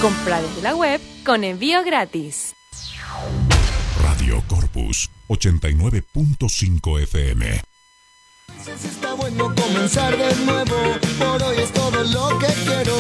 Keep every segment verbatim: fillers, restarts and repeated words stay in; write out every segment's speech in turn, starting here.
Compra desde la web con envío gratis. Radio Corpus ochenta y nueve punto cinco F M. Si está bueno comenzar de nuevo, por hoy es todo lo que quiero.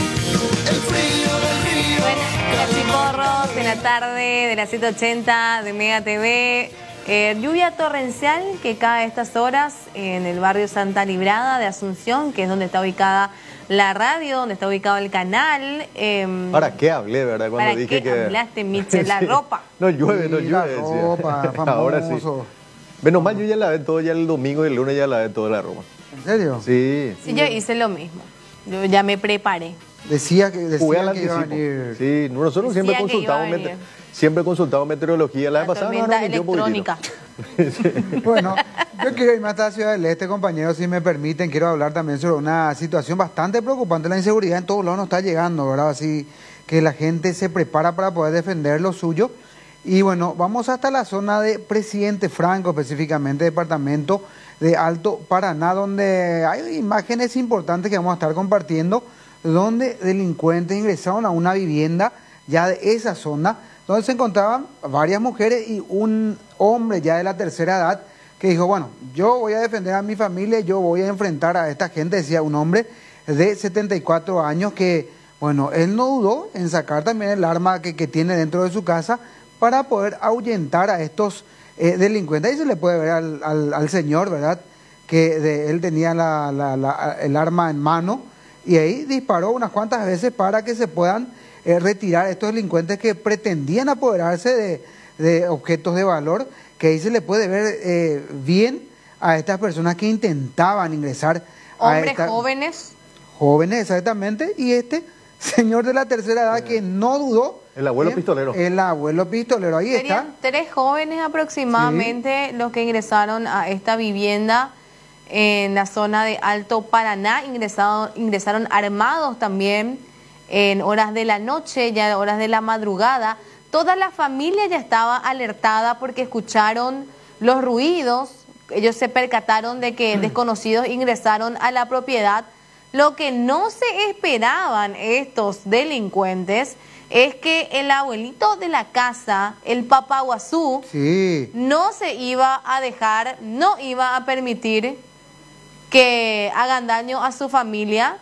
El frío del río. Buenas chicorros de la tarde de las siete ochenta de Mega T V. Eh, lluvia torrencial que cae a estas horas en el barrio Santa Librada de Asunción, que es donde está ubicada la radio, donde está ubicado el canal. Eh, ¿Para qué hablé, verdad? Cuando ¿Para dije qué que... hablaste, Michel? La Sí. ropa. No llueve, no Sí, llueve. la decía. ropa, famoso. Ahora sí. Menos mal, yo ya lavé todo, ya el domingo y el lunes ya lavé toda la ropa. ¿En serio? Sí. Sí, yo hice lo mismo. Yo ya me preparé. Decía que, Jugué decía al que iba a anticipo. venir. Sí, nosotros siempre Decía que iba a consultamos, venir. mete- siempre consultamos meteorología. La, La vez pasada no, tormenta no, mintió un poquitito. electrónica. Bueno, yo quiero irme hasta Ciudad del Este, compañeros, si me permiten. Quiero hablar también sobre una situación bastante preocupante. La inseguridad en todos lados nos está llegando, ¿verdad? Así que la gente se prepara para poder defender lo suyo. Y bueno, vamos hasta la zona de Presidente Franco, específicamente departamento de Alto Paraná, donde hay imágenes importantes que vamos a estar compartiendo, donde delincuentes ingresaron a una vivienda ya de esa zona, donde se encontraban varias mujeres y un hombre ya de la tercera edad que dijo, bueno, yo voy a defender a mi familia, yo voy a enfrentar a esta gente, decía un hombre de setenta y cuatro años que, bueno, él no dudó en sacar también el arma que, que tiene dentro de su casa para poder ahuyentar a estos eh, delincuentes. Ahí se le puede ver al, al, al señor, ¿verdad?, que de, él tenía la, la, la, el arma en mano y ahí disparó unas cuantas veces para que se puedan eh, retirar estos delincuentes que pretendían apoderarse de, de objetos de valor, que ahí se le puede ver eh, bien a estas personas que intentaban ingresar a Hombres esta, jóvenes. jóvenes exactamente, y este señor de la tercera edad que no dudó. El abuelo en- pistolero. El abuelo pistolero, ahí está. Serían tres jóvenes aproximadamente los que ingresaron a esta vivienda en la zona de Alto Paraná. Ingresaron, ingresaron armados también en horas de la noche, ya horas de la madrugada. Toda la familia ya estaba alertada porque escucharon los ruidos. Ellos se percataron de que desconocidos ingresaron a la propiedad. Lo que no se esperaban estos delincuentes es que el abuelito de la casa, el papaguazú, Sí. no se iba a dejar, no iba a permitir que hagan daño a su familia,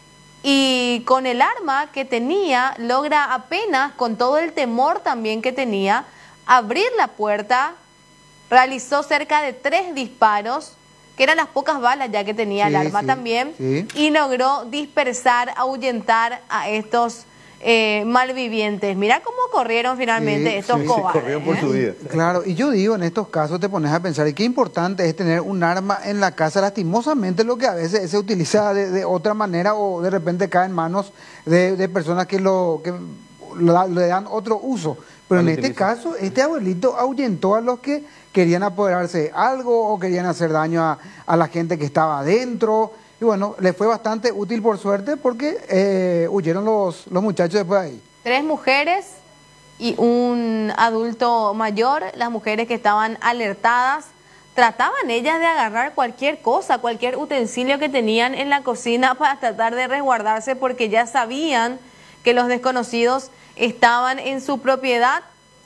y con el arma que tenía logra apenas, con todo el temor también que tenía, abrir la puerta. Realizó cerca de tres disparos, que eran las pocas balas ya que tenía Sí, el arma sí, también, sí. y logró dispersar, ahuyentar a estos eh, malvivientes. Mirá cómo corrieron finalmente Sí, estos sí, cobardes. Corrieron por ¿eh? su vida. Claro, y yo digo, en estos casos te pones a pensar, y qué importante es tener un arma en la casa, lastimosamente lo que a veces se utiliza de, de otra manera o de repente cae en manos de, de personas que lo que lo da- le dan otro uso. Pero Mal en este utilizado. caso, este abuelito ahuyentó a los que querían apoderarse de algo o querían hacer daño a, a la gente que estaba adentro. Y bueno, le fue bastante útil por suerte porque eh, huyeron los, los muchachos después de ahí. Tres mujeres y un adulto mayor. Las mujeres que estaban alertadas trataban ellas de agarrar cualquier cosa, cualquier utensilio que tenían en la cocina para tratar de resguardarse, porque ya sabían que los desconocidos estaban en su propiedad.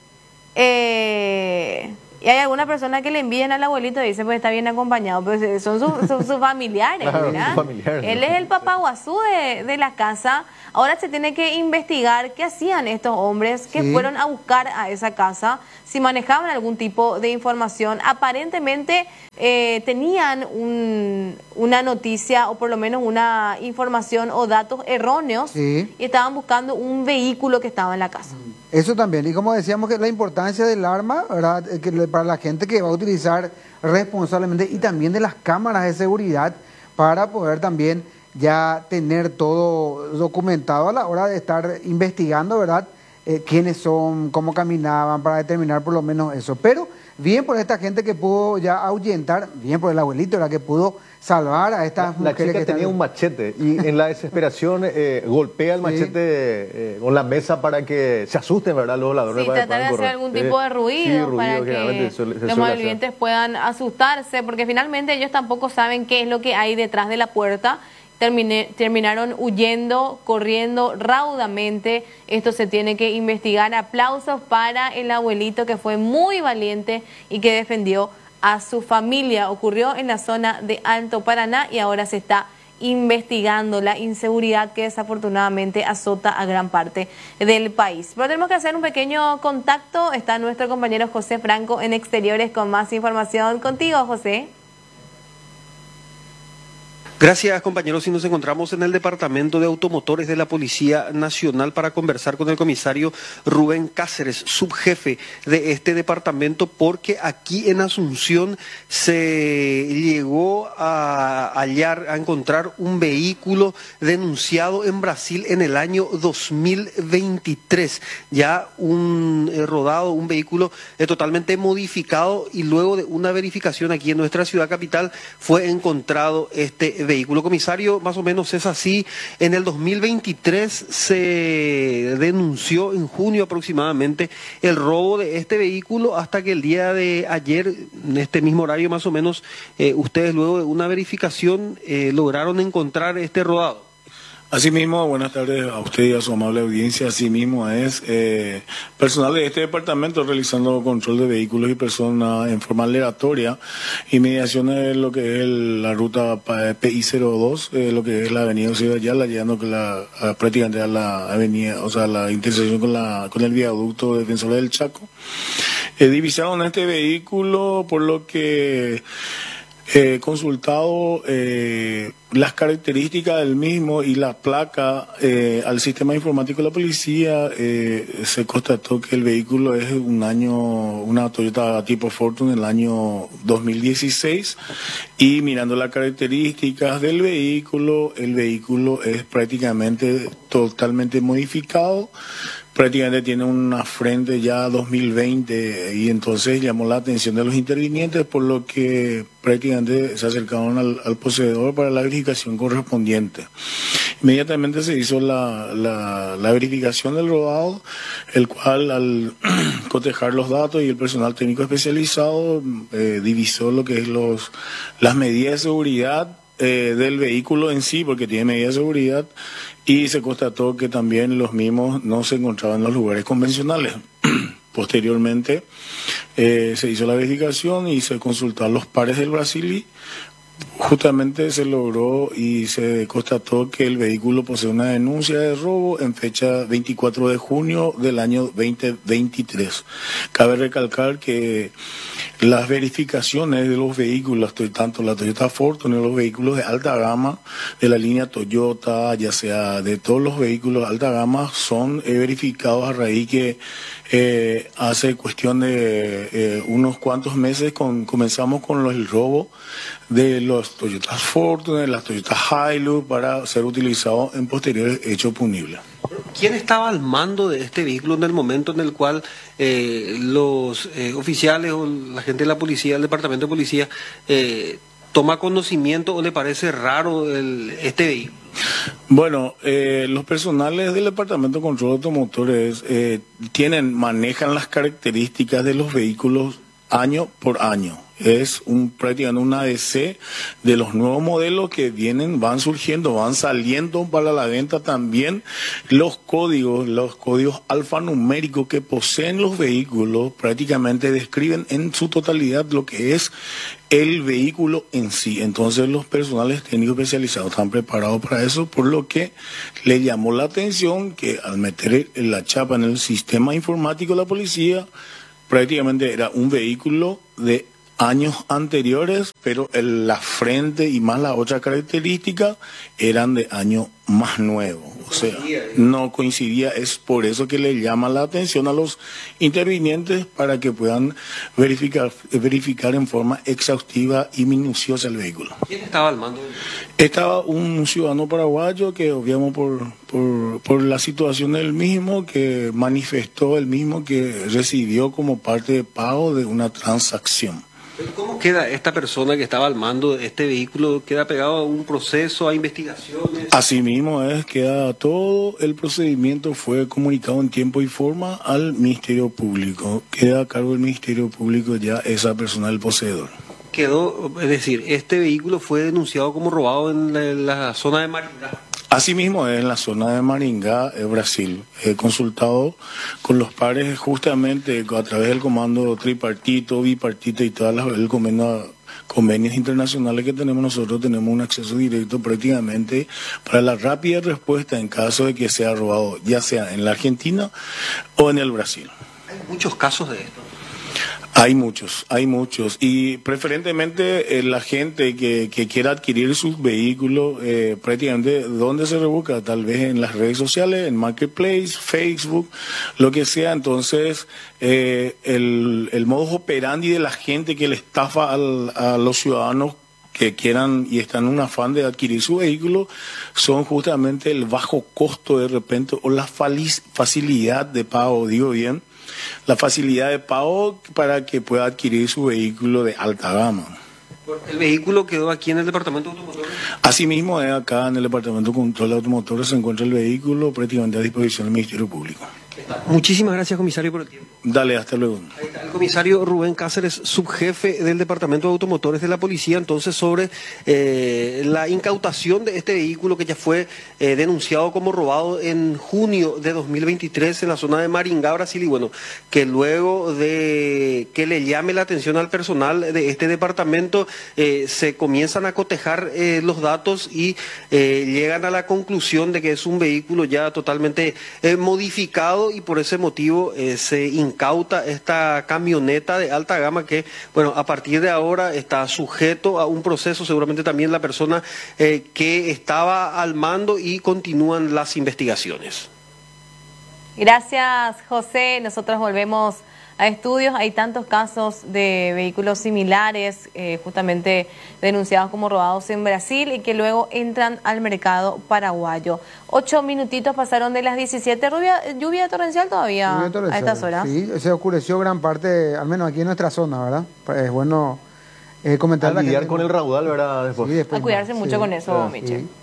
Eh, y hay alguna persona que le envían al abuelito y dice, pues está bien acompañado, pero son sus son sus familiares, Claro, ¿verdad? sus familiares. Él es el papaguazú de, de la casa. Ahora se tiene que investigar qué hacían estos hombres que Sí. fueron a buscar a esa casa, si manejaban algún tipo de información. Aparentemente eh, tenían un- una noticia o por lo menos una información o datos erróneos, Sí. y estaban buscando un vehículo que estaba en la casa. Eso también, y como decíamos que la importancia del arma, ¿verdad?, Eh, que le- para la gente que va a utilizar responsablemente, y también de las cámaras de seguridad para poder también ya tener todo documentado a la hora de estar investigando, ¿verdad?, Eh, quiénes son, cómo caminaban, para determinar por lo menos eso. Pero bien por esta gente que pudo ya ahuyentar, bien por el abuelito, ¿verdad?, que pudo salvar a estas La mujeres chica que están- tenía un machete y en la desesperación eh, golpea el Sí. machete eh, con la mesa para que se asusten, ¿verdad?, los ladrones. Sí, para que tratar de puedan hacer correr. algún Sí. tipo de Sí, ruido, ruido, para generalmente que suele- se los suele malvivientes puedan asustarse, porque finalmente ellos tampoco saben qué es lo que hay detrás de la puerta, terminé, terminaron huyendo, corriendo raudamente. Esto se tiene que investigar. Aplausos para el abuelito que fue muy valiente y que defendió a su familia. Ocurrió en la zona de Alto Paraná y ahora se está investigando la inseguridad que desafortunadamente azota a gran parte del país. Pero tenemos que hacer un pequeño contacto. Está nuestro compañero José Franco en Exteriores con más información. Contigo, José. Gracias, compañeros. Y nos encontramos en el Departamento de Automotores de la Policía Nacional para conversar con el comisario Rubén Cáceres, subjefe de este departamento, porque aquí en Asunción se llegó a hallar, a encontrar un vehículo denunciado en Brasil en el año dos mil veintitrés. Ya un eh, rodado, un vehículo eh, totalmente modificado, y luego de una verificación aquí en nuestra ciudad capital fue encontrado este vehículo. Vehículo, comisario, más o menos es así. En el dos mil veintitrés se denunció en junio aproximadamente el robo de este vehículo, hasta que el día de ayer, en este mismo horario más o menos, eh, ustedes luego de una verificación eh, lograron encontrar este rodado. Asimismo, buenas tardes a usted y a su amable audiencia. Asimismo es eh, personal de este departamento realizando control de vehículos y personas en forma aleatoria, inmediaciones de lo que es el, la ruta P I cero dos, eh, lo que es la avenida Ciudad Yala, llegando que la, a, prácticamente a la avenida, o sea, la intersección con, la, con el viaducto Defensores del Chaco. Eh, divisaron este vehículo, por lo que he eh, consultado eh, las características del mismo y la placa eh, al sistema informático de la policía. Eh, se constató que el vehículo es un año, una Toyota tipo Fortune del año dos mil dieciséis, y mirando las características del vehículo, el vehículo es prácticamente totalmente modificado. Prácticamente tiene una frente ya dos mil veinte, y entonces llamó la atención de los intervinientes, por lo que prácticamente se acercaron al, al poseedor para la verificación correspondiente. Inmediatamente se hizo la, la, la verificación del rodado, el cual al cotejar los datos y el personal técnico especializado eh, divisó lo que es los las medidas de seguridad eh, del vehículo en sí, porque tiene medidas de seguridad, y se constató que también los mismos no se encontraban en los lugares convencionales. Posteriormente eh, se hizo la verificación y se consultaron los pares del Brasili. Justamente se logró y se constató que el vehículo posee una denuncia de robo en fecha veinticuatro de junio del año veinte veintitrés. Cabe recalcar que las verificaciones de los vehículos, tanto la Toyota Fortune, los vehículos de alta gama de la línea Toyota, ya sea de todos los vehículos de alta gama, son eh, verificados a raíz que eh, hace cuestión de eh, unos cuantos meses con, comenzamos con los, el robo de los Toyota Fortune, las Toyota Hilux, para ser utilizados en posteriores hechos punibles. ¿Quién estaba al mando de este vehículo en el momento en el cual eh, los eh, oficiales o la gente de la policía, el departamento de policía, eh, toma conocimiento o le parece raro el, este vehículo? Bueno, eh, los personales del Departamento de Control de Automotores eh, tienen, manejan las características de los vehículos año por año. Es un prácticamente un A D C de los nuevos modelos que vienen, van surgiendo, van saliendo para la venta también. Los códigos, los códigos alfanuméricos que poseen los vehículos prácticamente describen en su totalidad lo que es el vehículo en sí. Entonces los personales técnicos especializados están preparados para eso, por lo que le llamó la atención que al meter la chapa en el sistema informático de la policía, prácticamente era un vehículo de años anteriores, pero el, la frente y más la otra característica eran de año más nuevo. O sea, no coincidía. Es por eso que le llama la atención a los intervinientes para que puedan verificar, verificar en forma exhaustiva y minuciosa el vehículo. ¿Quién estaba al mando? Estaba un ciudadano paraguayo que, obviamente, por, por, por la situación del mismo, que manifestó el mismo que recibió como parte de pago de una transacción. ¿Cómo queda esta persona que estaba al mando de este vehículo? ¿Queda pegado a un proceso, a investigaciones? Asimismo es, queda todo el procedimiento, fue comunicado en tiempo y forma al Ministerio Público. Queda a cargo del Ministerio Público ya esa persona, el poseedor. Quedó, es decir, este vehículo fue denunciado como robado en la, en la zona de Maringá. Asimismo, en la zona de Maringá, eh, Brasil. He consultado con los pares justamente a través del comando tripartito, bipartito y todas las el convenio, convenios internacionales que tenemos nosotros. Tenemos un acceso directo prácticamente para la rápida respuesta en caso de que sea robado, ya sea en la Argentina o en el Brasil. Hay muchos casos de esto. Hay muchos, hay muchos. Y preferentemente eh, la gente que, que quiera adquirir sus vehículos, eh, prácticamente, ¿dónde se rebusca? Tal vez en las redes sociales, en Marketplace, Facebook, lo que sea. Entonces, eh, el, el modus operandi de la gente que le estafa al, a los ciudadanos que quieran y están en un afán de adquirir su vehículo son justamente el bajo costo de repente o la facilidad de pago, digo bien, la facilidad de pago para que pueda adquirir su vehículo de alta gama. ¿El vehículo quedó aquí en el departamento de automotores? Asimismo, es acá en el departamento de control de automotores se encuentra el vehículo prácticamente a disposición del Ministerio Público. Muchísimas gracias, comisario, por el tiempo. Dale, hasta luego. Ahí está el comisario Rubén Cáceres, subjefe del Departamento de Automotores de la Policía, entonces sobre eh, la incautación de este vehículo que ya fue eh, denunciado como robado en junio de dos mil veintitrés en la zona de Maringá, Brasil, y bueno, que luego de que le llame la atención al personal de este departamento, eh, se comienzan a cotejar eh, los datos y eh, llegan a la conclusión de que es un vehículo ya totalmente eh, modificado, y por ese motivo eh, se incauta esta camioneta de alta gama que, bueno, a partir de ahora está sujeto a un proceso, seguramente también la persona eh, que estaba al mando, y continúan las investigaciones. Gracias, José. Nosotros volvemos a estudios. Hay tantos casos de vehículos similares, eh, justamente denunciados como robados en Brasil y que luego entran al mercado paraguayo. Ocho minutitos pasaron de las diecisiete. Lluvia, lluvia torrencial todavía lluvia torrencial, a estas horas. Sí, se oscureció gran parte, al menos aquí en nuestra zona, ¿verdad? Es bueno eh, comentar. A lidiar con el raudal, ¿verdad? Después. Sí, después a cuidarse más. mucho Sí, con eso, claro, Michel. sí.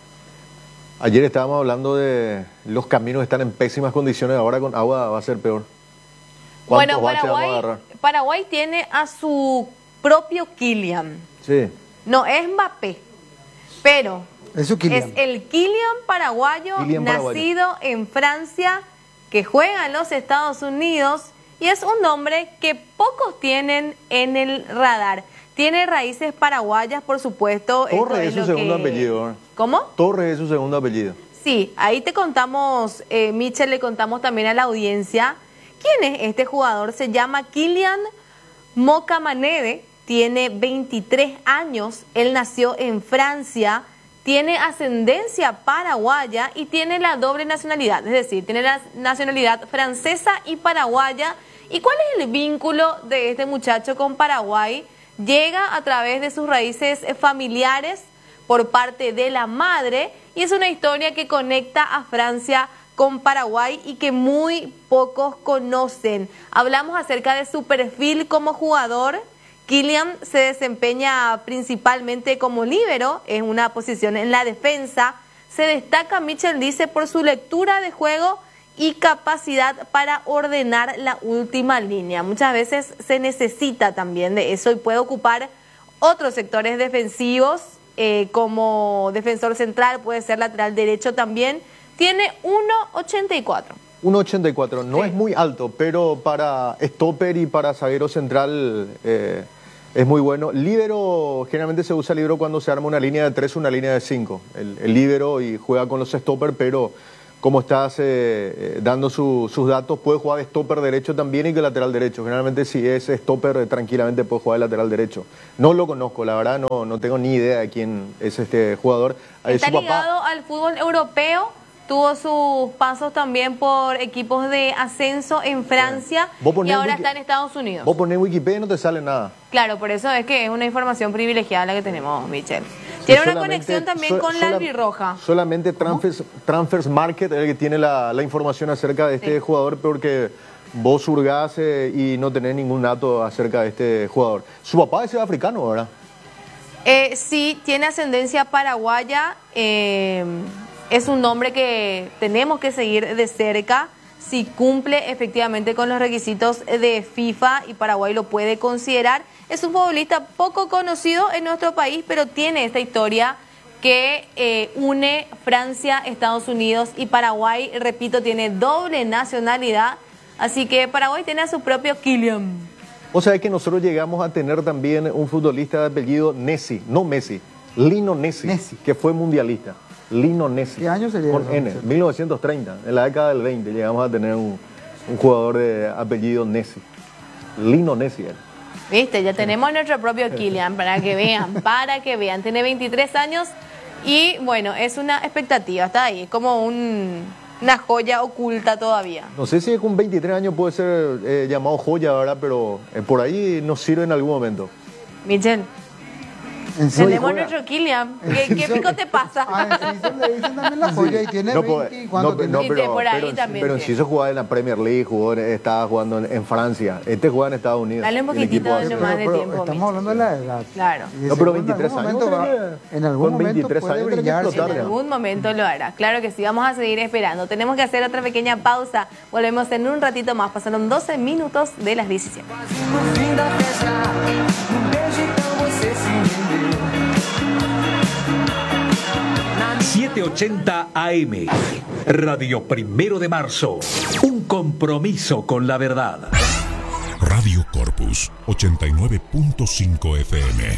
Ayer estábamos hablando de los caminos están en pésimas condiciones, ahora con agua va a ser peor. Bueno, Paraguay, Paraguay tiene a su propio Kylian. Sí. No es Mbappé, pero es, es el Kylian paraguayo, Kylian nacido paraguayo. en Francia, que juega en los Estados Unidos, y es un nombre que pocos tienen en el radar. Tiene raíces paraguayas, por supuesto. Torres es su segundo que... apellido. ¿eh? ¿Cómo? Torres es su segundo apellido. Sí, ahí te contamos, eh, Michel, le contamos también a la audiencia quién es este jugador. Se llama Kylian Mokamanede, tiene veintitrés años, él nació en Francia, tiene ascendencia paraguaya y tiene la doble nacionalidad, es decir, tiene la nacionalidad francesa y paraguaya. ¿Y cuál es el vínculo de este muchacho con Paraguay? Llega a través de sus raíces familiares por parte de la madre, y es una historia que conecta a Francia con Paraguay y que muy pocos conocen. Hablamos acerca de su perfil como jugador. Kylian se desempeña principalmente como líbero, es una posición en la defensa. Se destaca, Michel dice, por su lectura de juego y capacidad para ordenar la última línea. Muchas veces se necesita también de eso y puede ocupar otros sectores defensivos, eh, como defensor central, puede ser lateral derecho también. Tiene uno ochenta y cuatro. uno ochenta y cuatro, no sí. Es muy alto, pero para stopper y para zaguero central eh, es muy bueno. Líbero, generalmente se usa líbero cuando se arma una línea de tres o una línea de cinco. El, el líbero y juega con los stopper, pero como estás eh, dando su, sus datos, puede jugar de stopper derecho también y que lateral derecho. Generalmente si es stopper, eh, tranquilamente puede jugar de lateral derecho. No lo conozco, la verdad, no, no tengo ni idea de quién es este jugador. Está eh, su ligado papá, al fútbol europeo. Tuvo sus pasos también por equipos de ascenso en Francia y ahora está en Estados Unidos. Vos ponés Wikipedia y no te sale nada. Claro, por eso es que es una información privilegiada la que tenemos, Michel. Tiene una conexión también so, con sola, la albirroja. Solamente Transfers, Transfers Market es el que tiene la, la información acerca de este sí. jugador, porque vos hurgás eh, y no tenés ningún dato acerca de este jugador. Su papá es africano, ¿verdad? Eh, sí, tiene ascendencia paraguaya. Eh, Es un nombre que tenemos que seguir de cerca. si cumple efectivamente con los requisitos de FIFA y Paraguay lo puede considerar. Es un futbolista poco conocido en nuestro país, pero tiene esta historia que eh, une Francia, Estados Unidos y Paraguay. Repito, tiene doble nacionalidad, así que Paraguay tiene a su propio Kylian. O sea, que nosotros llegamos a tener también un futbolista de apellido Nessi, no Messi, Lino Nessi, Nessi. que fue mundialista. Lino Nessi. ¿Qué año sería? Con eso? N, mil novecientos treinta. En la década del veinte llegamos a tener un, un jugador de apellido Nessi. Lino Nessi era. Viste, ya tenemos nuestro propio Kylian, para que vean, para que vean. Tiene veintitrés años y bueno, es una expectativa, está ahí, como un, una joya oculta todavía. No sé si con veintitrés años puede ser eh, llamado joya, ¿verdad? Pero eh, por ahí nos sirve en algún momento. Michelle, ¿En serio? tenemos nuestro Kylian. ¿Qué, qué pico te pasa? Ah, en Ciso le dicen también la joya y tiene No, veinte, pues, ¿cuánto no, tiene? no, Y de pero, por ahí pero, también pero tiene. Enciso jugaba en la Premier League, jugó, estaba jugando en, en Francia. Este juega en Estados Unidos. Dale un el poquitito equipo de hace- nomás de Pero tiempo, estamos Michelle. hablando de la edad. Claro. Y de No, pero seguro en veintitrés algún años, momento va- tiene- en algún con momento veintitrés puede años tiene que brillar. explotar. En ya. algún momento lo hará. Claro que sí, vamos a seguir esperando. Tenemos que hacer otra pequeña pausa. Volvemos en un ratito más. Pasaron doce minutos de las diecisiete. No fim da festa, um beijo então você se rendeu. setecientos ochenta A M, Radio Primero de Marzo, un compromiso con la verdad. Radio Corpus ochenta y nueve punto cinco F M.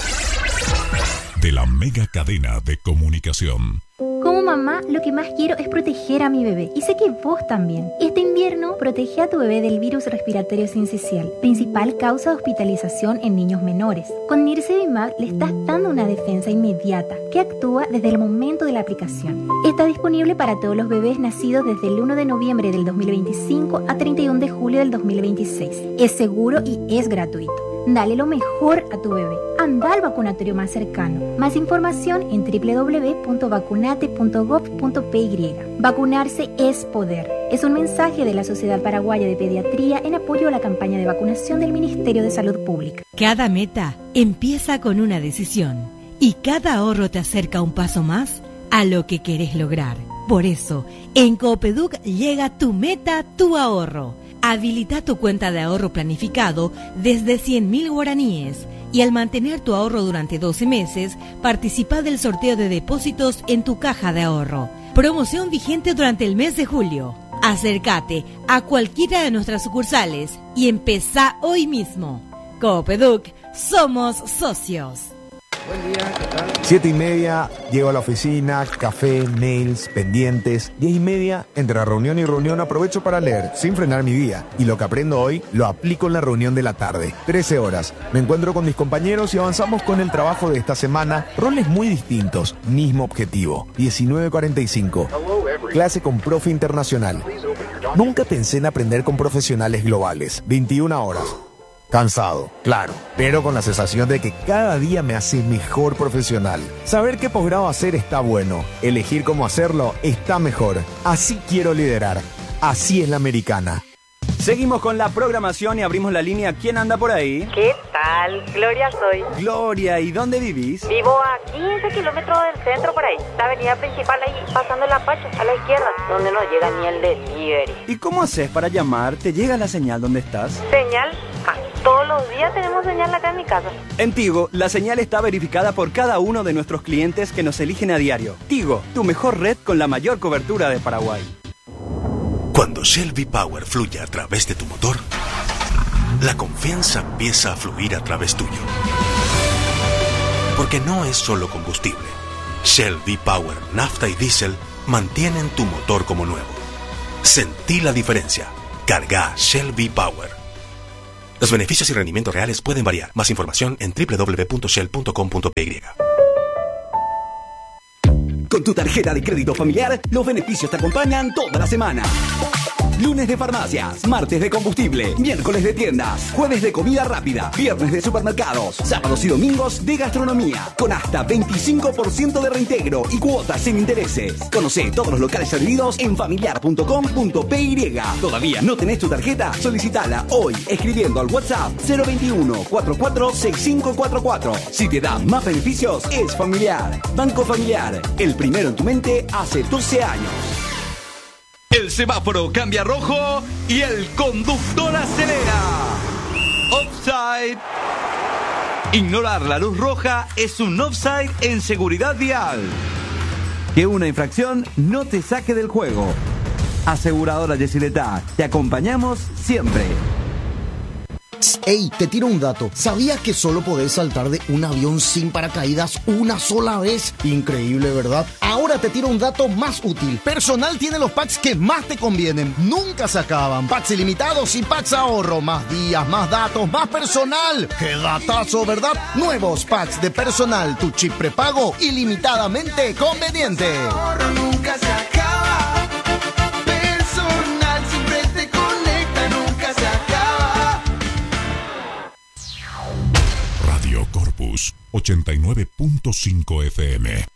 De la mega cadena de comunicación. Como mamá, lo que más quiero es proteger a mi bebé. Y sé que vos también. Este invierno, protege a tu bebé del virus respiratorio sincicial, principal causa de hospitalización en niños menores. Con Nirsevimab le estás dando una defensa inmediata que actúa desde el momento de la aplicación. Está disponible para todos los bebés nacidos desde el primero de noviembre del dos mil veinticinco a treinta y uno de julio del dos mil veintiséis. Es seguro y es gratuito. Dale lo mejor a tu bebé. Anda al vacunatorio más cercano. Más información en doble u doble u doble u punto vacunate punto gov punto p y. Vacunarse es poder. Es un mensaje de la Sociedad Paraguaya de Pediatría en apoyo a la campaña de vacunación del Ministerio de Salud Pública. Cada meta empieza con una decisión y cada ahorro te acerca un paso más a lo que querés lograr. Por eso, en Coopeduc llega tu meta, tu ahorro. Habilita tu cuenta de ahorro planificado desde cien mil guaraníes y al mantener tu ahorro durante doce meses, participa del sorteo de depósitos en tu caja de ahorro. Promoción vigente durante el mes de julio. Acércate a cualquiera de nuestras sucursales y empezá hoy mismo. Coopeduc, somos socios. Buen día, ¿qué tal? Siete y media, llego a la oficina, café, mails, pendientes. Diez y media, entre reunión y reunión aprovecho para leer, sin frenar mi día. Y lo que aprendo hoy, lo aplico en la reunión de la tarde. Trece horas. Me encuentro con mis compañeros y avanzamos con el trabajo de esta semana. Roles muy distintos, mismo objetivo. diecinueve cuarenta y cinco. Clase con profe internacional. Nunca pensé en aprender con profesionales globales. veintiuna horas. Cansado, claro, pero con la sensación de que cada día me hace mejor profesional. Saber qué posgrado hacer está bueno, elegir cómo hacerlo está mejor. Así quiero liderar, así es la americana. Seguimos con la programación y abrimos la línea. ¿Quién anda por ahí? ¿Qué tal? Gloria soy. Gloria, ¿y dónde vivís? Vivo a quince kilómetros del centro por ahí. La avenida principal ahí, pasando la Pacha, a la izquierda, donde no llega ni el delivery. ¿Y cómo haces para llamar? ¿Te llega la señal donde estás? ¿Señal? Ah, todos los días tenemos señal acá en mi casa. En Tigo, la señal está verificada por cada uno de nuestros clientes que nos eligen a diario. Tigo, tu mejor red con la mayor cobertura de Paraguay. Cuando Shell V-Power fluye a través de tu motor, la confianza empieza a fluir a través tuyo. Porque no es solo combustible. Shell V-Power, nafta y diésel mantienen tu motor como nuevo. Sentí la diferencia. Carga Shell V-Power. Los beneficios y rendimientos reales pueden variar. Más información en doble u doble u doble u punto shell punto com punto p y. Con tu tarjeta de crédito familiar, los beneficios te acompañan toda la semana. Lunes de farmacias, martes de combustible, miércoles de tiendas, jueves de comida rápida, viernes de supermercados, sábados y domingos de gastronomía, con hasta veinticinco por ciento de reintegro y cuotas sin intereses. Conoce todos los locales servidos en familiar punto com punto p y. ¿Todavía no tenés tu tarjeta? Solicitala hoy escribiendo al WhatsApp cero veintiuno, cuarenta y cuatro, sesenta y cinco cuarenta y cuatro. Si te da más beneficios, es familiar. Banco Familiar, el primero en tu mente hace doce años. El El semáforo cambia a rojo y el conductor acelera. Offside. Ignorar la luz roja es un offside en seguridad vial. Que una infracción no te saque del juego. Aseguradora Yesileta, te acompañamos siempre. Ey, te tiro un dato. ¿Sabías que solo podés saltar de un avión sin paracaídas una sola vez? Increíble, ¿verdad? Ahora te tiro un dato más útil. Personal tiene los packs que más te convienen. Nunca se acaban. Packs ilimitados y packs ahorro. Más días, más datos, más personal. ¡Qué datazo!, ¿verdad? Nuevos packs de Personal. Tu chip prepago ilimitadamente conveniente. Ahorro nunca se acaba. Personal siempre te conecta, nunca se acaba. Radio Corpus ochenta y nueve punto cinco F M.